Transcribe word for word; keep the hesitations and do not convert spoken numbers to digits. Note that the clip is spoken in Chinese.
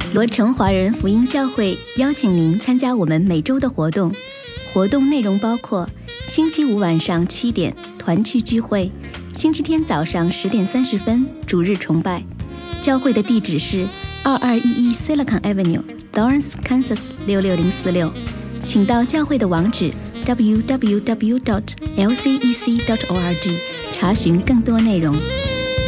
罗城华人福音教会邀请您参加我们每周的活动。活动内容包括星期五晚上七点团契聚会，星期天早上十点三十分主日崇拜。教会的地址是二二一一 Silicon Avenue，Lawrence, Kansas 六六零四六。请到教会的网址 double u double u double u dot l c e c dot org 查询更多内容。